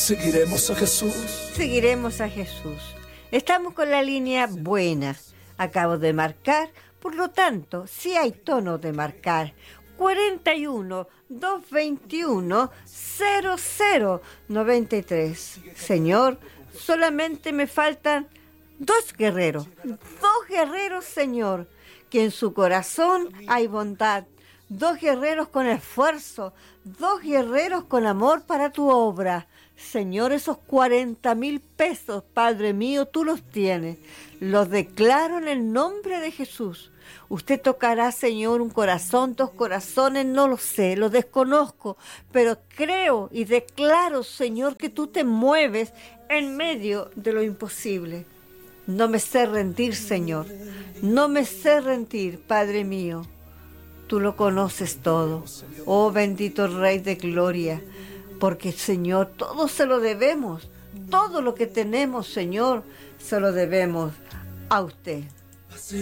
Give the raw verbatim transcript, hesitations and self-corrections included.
Seguiremos a Jesús. Seguiremos a Jesús. Estamos con la línea buena. Acabo de marcar, por lo tanto, sí hay tono de marcar. cuarenta y uno, doscientos veintiuno, cero cero noventa y tres. Señor, solamente me faltan dos guerreros. Dos guerreros, Señor, que en su corazón hay bondad. Dos guerreros con esfuerzo. Dos guerreros con amor para tu obra. Señor, esos cuarenta mil pesos, Padre mío, tú los tienes. Los declaro en el nombre de Jesús. Usted tocará, Señor, un corazón, dos corazones, no lo sé, lo desconozco, pero creo y declaro, Señor, que tú te mueves en medio de lo imposible. No me sé rendir, Señor, no me sé rendir, Padre mío. Tú lo conoces todo, oh bendito Rey de Gloria, porque, Señor, todo se lo debemos, todo lo que tenemos, Señor, se lo debemos a usted.